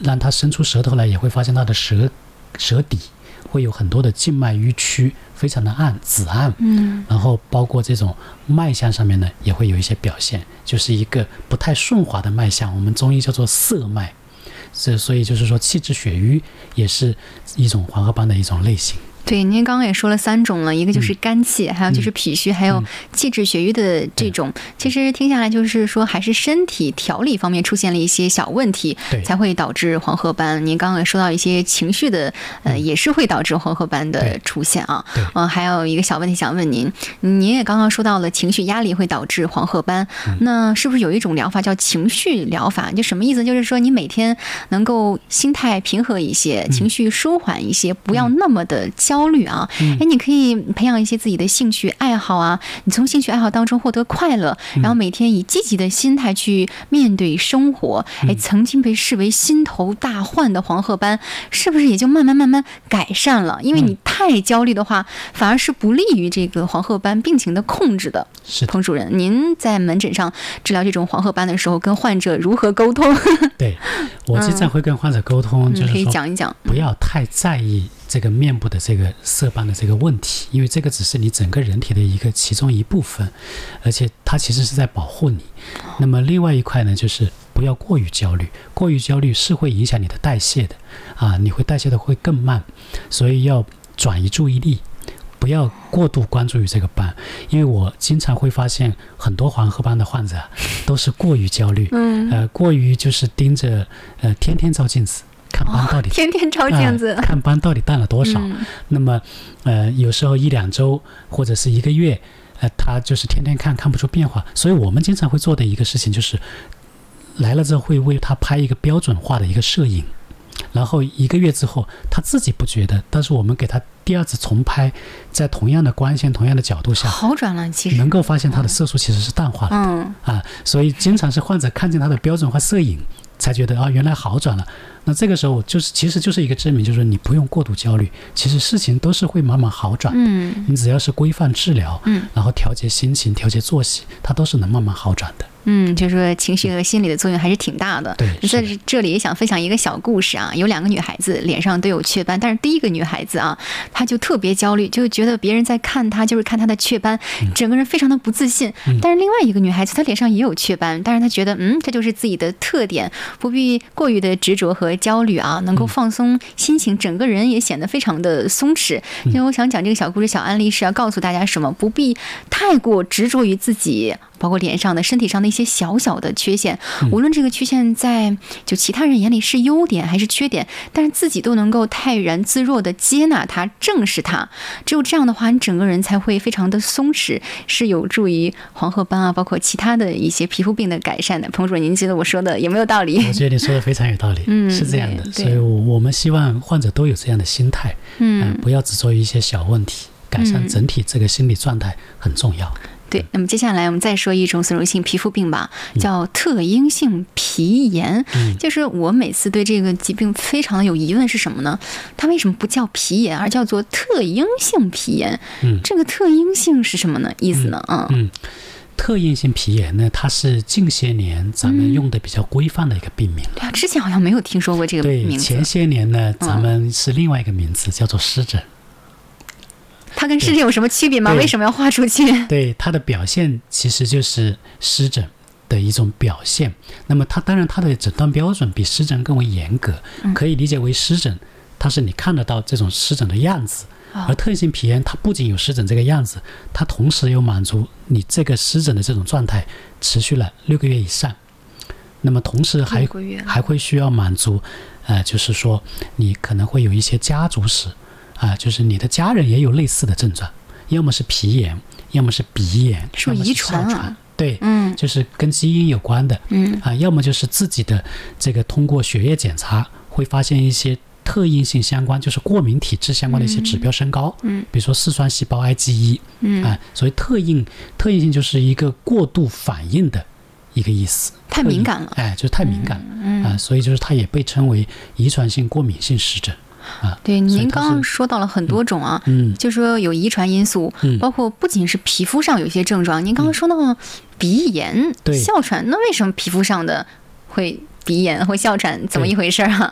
让他伸出舌头来，也会发现他的舌底会有很多的静脉迂曲，非常的暗，紫暗。然后包括这种脉象上面呢，也会有一些表现，就是一个不太顺滑的脉象，我们中医叫做涩脉。所以就是说，气滞血瘀也是一种黄褐斑的一种类型。 对，您刚刚也说了3种了，一个就是肝气，还有就是脾虚，还有气滞血瘀的这种。其实听下来就是说，还是身体调理方面出现了一些小问题，才会导致黄褐斑。您刚刚也说到一些情绪的，也是会导致黄褐斑的出现啊。还有一个小问题想问您，您也刚刚说到了情绪压力会导致黄褐斑，那是不是有一种疗法叫情绪疗法？就什么意思？就是说你每天能够心态平和一些，情绪舒缓一些，不要那么的焦虑啊。你可以培养一些自己的兴趣爱好啊，你从兴趣爱好当中获得快乐，然后每天以积极的心态去面对生活。曾经被视为心头大患的黄褐斑，是不是也就慢慢改善了？因为你太焦虑的话，反而是不利于这个黄褐斑病情的控制的。 是的， 彭主任，您在门诊上治疗这种黄褐斑的时候，跟患者如何沟通？ 对，我经常会跟患者沟通，就是说可以讲一讲， 不要太在意这个面部的这个色斑的这个问题，因为这个只是你整个人体的其中一部分，而且它其实是在保护你。那么另外一块呢，就是不要过于焦虑，过于焦虑是会影响你的代谢的你会代谢的会更慢，所以要转移注意力，不要过度关注于这个斑。因为我经常会发现很多黄褐斑的患者都是过于焦虑，过于就是盯着天天照镜子看斑到底， 天天照镜子， 看斑到底淡了多少。那么有时候1-2周或者是1个月，他就是天天看不出变化。所以我们经常会做的一个事情就是来了之后会为他拍一个标准化的一个摄影，然后1个月之后他自己不觉得，但是我们给他第2次重拍，在同样的光线同样的角度下好转了，其实能够发现他的色素其实是淡化了的。所以经常是患者看见他的标准化摄影才觉得原来好转了。那这个时候其实就是一个证明，就是你不用过度焦虑，其实事情都是会慢慢好转的。你只要是规范治疗，然后调节心情调节作息，它都是能慢慢好转的。 就是说情绪和心理的作用还是挺大的。 对， 在这里也想分享一个小故事啊，有2个女孩子脸上都有雀斑，但是第一个女孩子啊，她就特别焦虑，就觉得别人在看她，就是看她的雀斑，整个人非常的不自信。但是另外一个女孩子，她脸上也有雀斑，但是她觉得这就是自己的特点，不必过于的执着和焦虑啊，能够放松心情，整个人也显得非常的松弛。因为我想讲这个小故事小案例是要告诉大家什么，不必太过执着于自己包括脸上的身体上的一些小小的缺陷，无论这个缺陷在就其他人眼里是优点还是缺点，但是自己都能够泰然自若的接纳它，正视它。只有这样的话，你整个人才会非常的松弛，是有助于黄褐斑啊，包括其他的一些皮肤病的改善的。彭主任，您觉得我说的有没有道理？ 我觉得你说的非常有道理，是这样的。所以我们希望患者都有这样的心态，不要执着于一些小问题，改善整体这个心理状态很重要。 对，那么接下来我们再说一种损溶性皮肤病吧，叫特应性皮炎。就是我每次对这个疾病非常的有疑问是什么呢？它为什么不叫皮炎，而叫做特应性皮炎？这个特应性是什么呢？意思呢？ 特应性皮炎呢，它是近些年咱们用的比较规范的一个病名。 对啊，之前好像没有听说过这个名字。 对，前些年呢，咱们是另外一个名字，叫做湿疹。 它跟湿疹有什么区别吗？为什么要划出去？ 对，它的表现其实就是湿疹的一种表现。那么当然它的诊断标准比湿疹更为严格，可以理解为湿疹它是你看得到这种湿疹的样子，而特应性皮炎它不仅有湿疹这个样子，它同时又满足你这个湿疹的这种状态持续了6个月以上。那么同时还会需要满足就是说你可能会有一些家族史就是你的家人也有类似的症状，要么是皮炎，要么是鼻炎， 是遗传啊。 对，就是跟基因有关的，要么就是自己的这个通过血液检查会发现一些特应性相关，就是过敏体质相关的一些指标升高，比如说四川细胞 IgE，所以特应性就是一个过度反应的一个意思， 太敏感了， 就是太敏感所以就是它也被称为遗传性过敏性湿疹。 对，您刚刚说到了很多种啊，就说有遗传因素，包括不仅是皮肤上有些症状，您刚刚说到鼻炎、哮喘，那为什么皮肤上的会鼻炎或哮喘，怎么一回事啊？